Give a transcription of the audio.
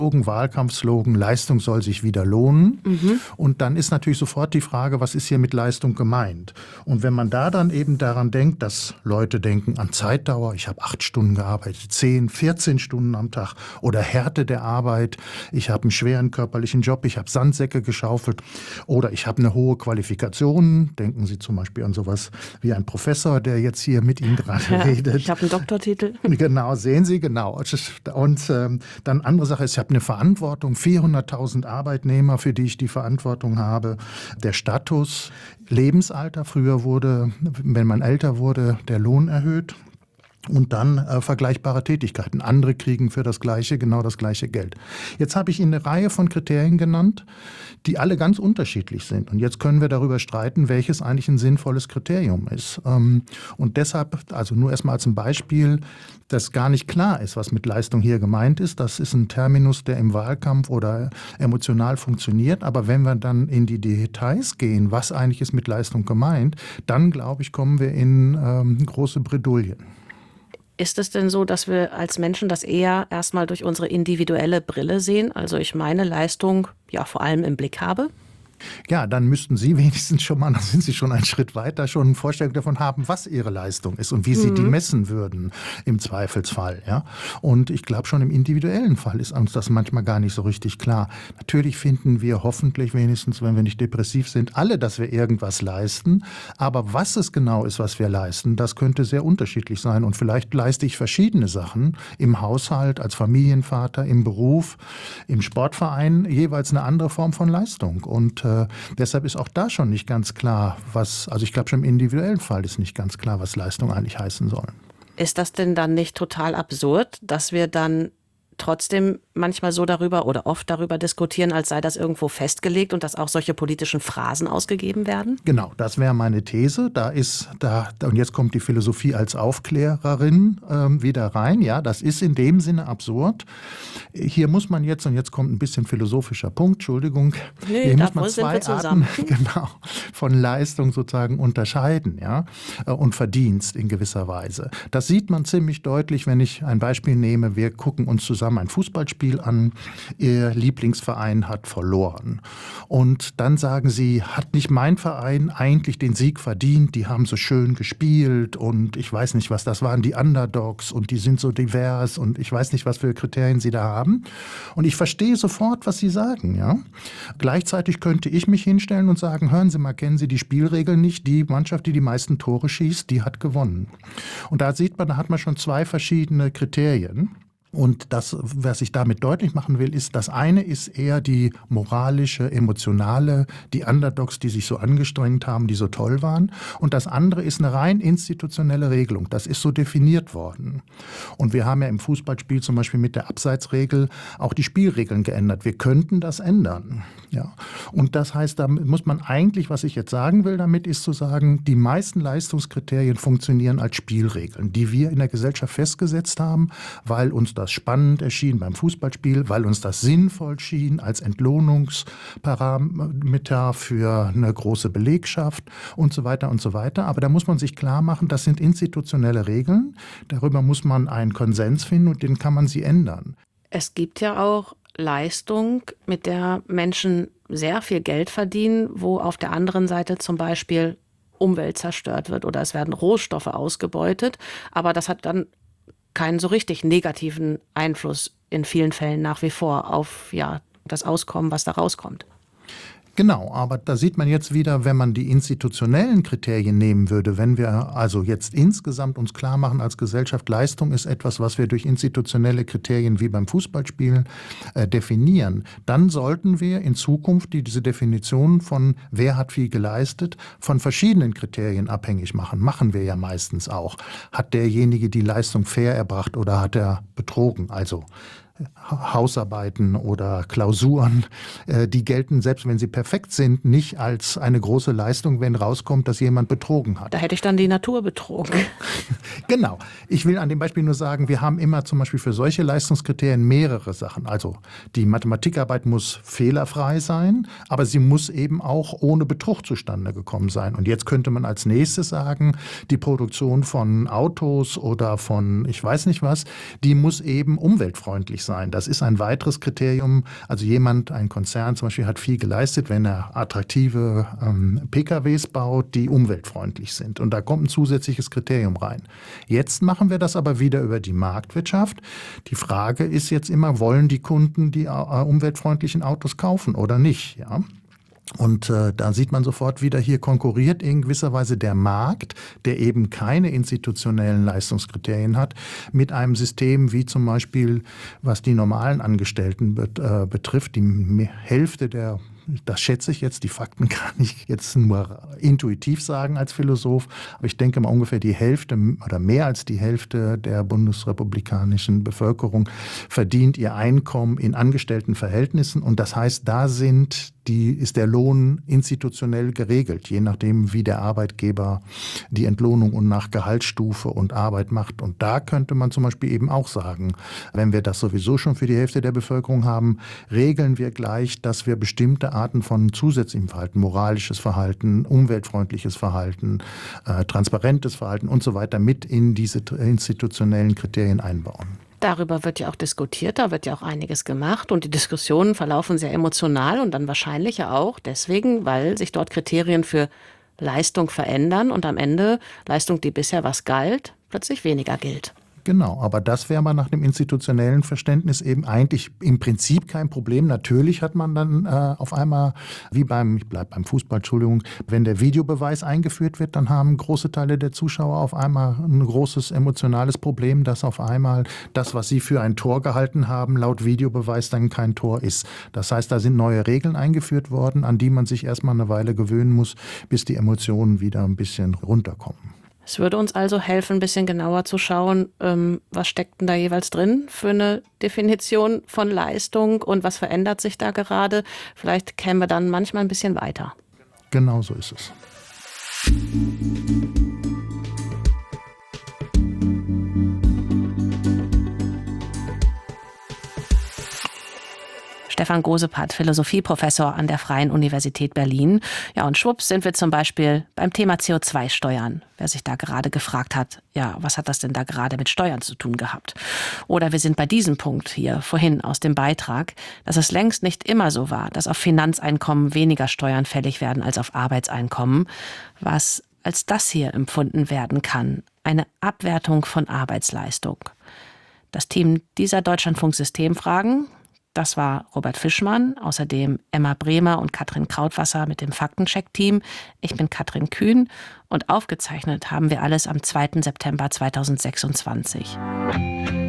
Wahlkampfslogan, Leistung soll sich wieder lohnen. Und dann ist natürlich sofort die Frage, was ist hier mit Leistung gemeint? Und wenn man da dann eben daran denkt, dass Leute denken an Zeitdauer, ich habe 8 Stunden gearbeitet, 10, 14 Stunden am Tag oder Härte der Arbeit, ich habe einen schweren körperlichen Job, ich habe Sandsäcke geschaufelt oder ich habe eine hohe Qualifikation. Denken Sie zum Beispiel an sowas wie ein Professor, der jetzt hier mit Ihnen gerade redet. Ich habe einen Doktortitel. Genau, sehen Sie, genau. Und dann andere Sache ist, ich habe eine Verantwortung, 400.000 Arbeitnehmer, für die ich die Verantwortung habe. Der Status, Lebensalter, früher wurde, wenn man älter wurde, der Lohn erhöht. Und dann vergleichbare Tätigkeiten. Andere kriegen für das Gleiche genau das gleiche Geld. Jetzt habe ich Ihnen eine Reihe von Kriterien genannt, die alle ganz unterschiedlich sind. Und jetzt können wir darüber streiten, welches eigentlich ein sinnvolles Kriterium ist. Und deshalb, also nur erstmal als ein Beispiel, dass gar nicht klar ist, was mit Leistung hier gemeint ist. Das ist ein Terminus, der im Wahlkampf oder emotional funktioniert. Aber wenn wir dann in die Details gehen, was eigentlich ist mit Leistung gemeint, dann, glaube ich, kommen wir in große Bredouillen. Ist es denn so, dass wir als Menschen das eher erstmal durch unsere individuelle Brille sehen? Also ich meine Leistung ja vor allem im Blick habe? Ja, dann müssten Sie wenigstens schon mal, dann sind Sie schon einen Schritt weiter, schon eine Vorstellung davon haben, was Ihre Leistung ist und wie Sie die messen würden im Zweifelsfall. Ja? Und ich glaube, schon im individuellen Fall ist uns das manchmal gar nicht so richtig klar. Natürlich finden wir hoffentlich wenigstens, wenn wir nicht depressiv sind, alle, dass wir irgendwas leisten. Aber was es genau ist, was wir leisten, das könnte sehr unterschiedlich sein. Und vielleicht leiste ich verschiedene Sachen im Haushalt, als Familienvater, im Beruf, im Sportverein, jeweils eine andere Form von Leistung. Und deshalb ist auch da schon nicht ganz klar, also ich glaube schon im individuellen Fall ist nicht ganz klar, was Leistung eigentlich heißen soll. Ist das denn dann nicht total absurd, dass wir dann trotzdem manchmal so darüber oder oft darüber diskutieren, als sei das irgendwo festgelegt und dass auch solche politischen Phrasen ausgegeben werden? Genau, das wäre meine These. Und jetzt kommt die Philosophie als Aufklärerin wieder rein. Ja, das ist in dem Sinne absurd. Hier muss man jetzt, und jetzt kommt ein bisschen philosophischer Punkt, Entschuldigung, hier muss man zwei Arten von Leistung sozusagen unterscheiden, ja, und Verdienst in gewisser Weise. Das sieht man ziemlich deutlich, wenn ich ein Beispiel nehme. Wir gucken uns zusammen ein Fußballspiel an, Ihr Lieblingsverein hat verloren. Und dann sagen Sie, hat nicht mein Verein eigentlich den Sieg verdient? Die haben so schön gespielt und ich weiß nicht, was das waren, die Underdogs und die sind so divers und ich weiß nicht, was für Kriterien Sie da haben. Und ich verstehe sofort, was Sie sagen. Ja? Gleichzeitig könnte ich mich hinstellen und sagen, hören Sie mal, kennen Sie die Spielregeln nicht? Die Mannschaft, die die meisten Tore schießt, die hat gewonnen. Und da sieht man, da hat man schon zwei verschiedene Kriterien. Und das, was ich damit deutlich machen will, ist, das eine ist eher die moralische, emotionale, die Underdogs, die sich so angestrengt haben, die so toll waren. Und das andere ist eine rein institutionelle Regelung. Das ist so definiert worden. Und wir haben ja im Fußballspiel zum Beispiel mit der Abseitsregel auch die Spielregeln geändert. Wir könnten das ändern. Ja. Und das heißt, da muss man eigentlich, was ich jetzt sagen will damit, ist zu sagen, die meisten Leistungskriterien funktionieren als Spielregeln, die wir in der Gesellschaft festgesetzt haben, weil uns das spannend erschien beim Fußballspiel, weil uns das sinnvoll schien als Entlohnungsparameter für eine große Belegschaft und so weiter und so weiter. Aber da muss man sich klar machen, das sind institutionelle Regeln. Darüber muss man einen Konsens finden und den kann man sie ändern. Es gibt ja auch Leistung, mit der Menschen sehr viel Geld verdienen, wo auf der anderen Seite zum Beispiel Umwelt zerstört wird oder es werden Rohstoffe ausgebeutet. Aber das hat dann keinen so richtig negativen Einfluss in vielen Fällen nach wie vor auf das Auskommen, was da rauskommt. Genau, aber da sieht man jetzt wieder, wenn man die institutionellen Kriterien nehmen würde, wenn wir also jetzt insgesamt uns klar machen als Gesellschaft, Leistung ist etwas, was wir durch institutionelle Kriterien wie beim Fußballspielen definieren, dann sollten wir in Zukunft diese Definition von wer hat viel geleistet, von verschiedenen Kriterien abhängig machen. Machen wir ja meistens auch. Hat derjenige die Leistung fair erbracht oder hat er betrogen? Also Hausarbeiten oder Klausuren, die gelten, selbst wenn sie perfekt sind, nicht als eine große Leistung, wenn rauskommt, dass jemand betrogen hat. Da hätte ich dann die Natur betrogen. Genau. Ich will an dem Beispiel nur sagen, wir haben immer zum Beispiel für solche Leistungskriterien mehrere Sachen. Also die Mathematikarbeit muss fehlerfrei sein, aber sie muss eben auch ohne Betrug zustande gekommen sein. Und jetzt könnte man als nächstes sagen, die Produktion von Autos oder von ich weiß nicht was, die muss eben umweltfreundlich sein. sein. Das ist ein weiteres Kriterium. Also ein Konzern zum Beispiel hat viel geleistet, wenn er attraktive PKWs baut, die umweltfreundlich sind. Und da kommt ein zusätzliches Kriterium rein. Jetzt machen wir das aber wieder über die Marktwirtschaft. Die Frage ist jetzt immer, wollen die Kunden die umweltfreundlichen Autos kaufen oder nicht? Ja? Und da sieht man sofort wieder, hier konkurriert in gewisser Weise der Markt, der eben keine institutionellen Leistungskriterien hat, mit einem System wie zum Beispiel, was die normalen Angestellten betrifft. Die Hälfte das schätze ich jetzt, die Fakten kann ich jetzt nur intuitiv sagen als Philosoph, aber ich denke mal ungefähr die Hälfte oder mehr als die Hälfte der bundesrepublikanischen Bevölkerung verdient ihr Einkommen in Angestelltenverhältnissen und das heißt, da ist der Lohn institutionell geregelt, je nachdem, wie der Arbeitgeber die Entlohnung und nach Gehaltsstufe und Arbeit macht. Und da könnte man zum Beispiel eben auch sagen, wenn wir das sowieso schon für die Hälfte der Bevölkerung haben, regeln wir gleich, dass wir bestimmte Arten von zusätzlichem Verhalten, moralisches Verhalten, umweltfreundliches Verhalten, transparentes Verhalten und so weiter mit in diese institutionellen Kriterien einbauen. Darüber wird ja auch diskutiert, da wird ja auch einiges gemacht und die Diskussionen verlaufen sehr emotional und dann wahrscheinlich ja auch deswegen, weil sich dort Kriterien für Leistung verändern und am Ende Leistung, die bisher was galt, plötzlich weniger gilt. Genau, aber das wäre mal nach dem institutionellen Verständnis eben eigentlich im Prinzip kein Problem. Natürlich hat man dann auf einmal, ich bleibe beim Fußball, Entschuldigung, wenn der Videobeweis eingeführt wird, dann haben große Teile der Zuschauer auf einmal ein großes emotionales Problem, dass auf einmal das, was sie für ein Tor gehalten haben, laut Videobeweis dann kein Tor ist. Das heißt, da sind neue Regeln eingeführt worden, an die man sich erstmal eine Weile gewöhnen muss, bis die Emotionen wieder ein bisschen runterkommen. Es würde uns also helfen, ein bisschen genauer zu schauen, was steckt denn da jeweils drin für eine Definition von Leistung und was verändert sich da gerade. Vielleicht kämen wir dann manchmal ein bisschen weiter. Genau so ist es. Stefan Gosepart, Philosophieprofessor an der Freien Universität Berlin. Ja, und schwupps sind wir zum Beispiel beim Thema CO2-Steuern. Wer sich da gerade gefragt hat, ja, was hat das denn da gerade mit Steuern zu tun gehabt? Oder wir sind bei diesem Punkt hier vorhin aus dem Beitrag, dass es längst nicht immer so war, dass auf Finanzeinkommen weniger Steuern fällig werden als auf Arbeitseinkommen, was als das hier empfunden werden kann, eine Abwertung von Arbeitsleistung. Das Team dieser Deutschlandfunk-Systemfragen, das war Robert Fischmann, außerdem Emma Bremer und Katrin Krautwasser mit dem Faktencheck-Team. Ich bin Katrin Kühn und aufgezeichnet haben wir alles am 2. September 2026.